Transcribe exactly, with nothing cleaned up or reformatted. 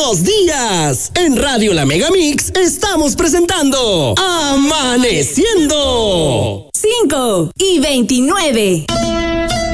los días. En Radio La Megamix estamos presentando Amaneciendo. cinco y veintinueve.